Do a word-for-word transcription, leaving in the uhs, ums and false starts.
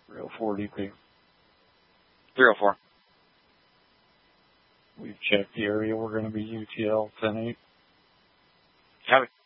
three oh four D P. three oh four. We've checked the area. We're going to be U T L ten eight. Copy.